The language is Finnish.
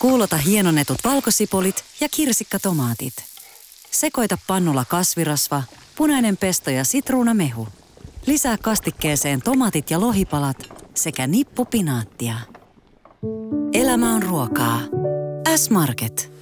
Kuulota hienonnetut valkosipulit ja kirsikkatomaatit. Sekoita pannulla kasvirasva, punainen pesto ja sitruunamehu. Lisää kastikkeeseen tomaatit ja lohipalat sekä nippu pinaattia. Elämä on ruokaa. S-Market.